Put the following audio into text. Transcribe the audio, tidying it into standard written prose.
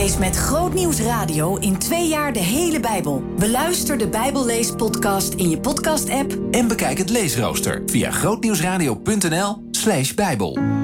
Lees met Grootnieuws Radio in 2 jaar de hele Bijbel. Beluister de Bijbellees-podcast in je podcast-app. En bekijk het leesrooster via grootnieuwsradio.nl/Bijbel.